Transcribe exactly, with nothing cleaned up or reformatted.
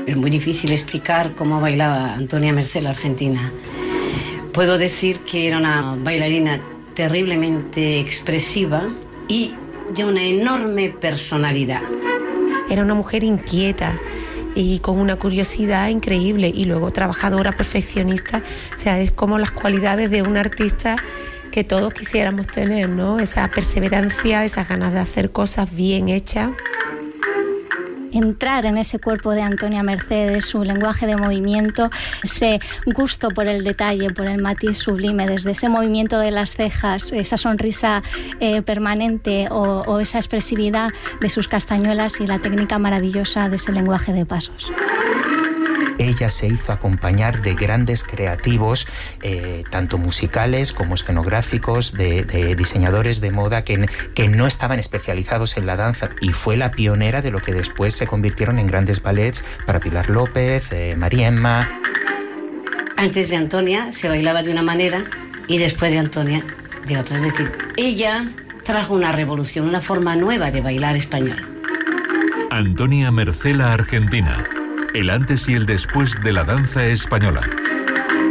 Es muy difícil explicar cómo bailaba Antonia Mercé, la argentina. Puedo decir que era una bailarina terriblemente expresiva y de una enorme personalidad. Era una mujer inquieta y con una curiosidad increíble, y luego trabajadora, perfeccionista. O sea, es como las cualidades de un artista que todos quisiéramos tener, ¿no? Esa perseverancia, esas ganas de hacer cosas bien hechas. Entrar en ese cuerpo de Antonia Mercé, su lenguaje de movimiento, ese gusto por el detalle, por el matiz sublime, desde ese movimiento de las cejas, esa sonrisa eh, permanente o, o esa expresividad de sus castañuelas y la técnica maravillosa de ese lenguaje de pasos. Ella se hizo acompañar de grandes creativos, eh, tanto musicales como escenográficos, de, de diseñadores de moda que, que no estaban especializados en la danza, y fue la pionera de lo que después se convirtieron en grandes ballets para Pilar López, eh, María Emma. Antes de Antonia se bailaba de una manera y después de Antonia de otra. Es decir, ella trajo una revolución, una forma nueva de bailar español. Antonia Mercé, la argentina. El antes y el después de la danza española.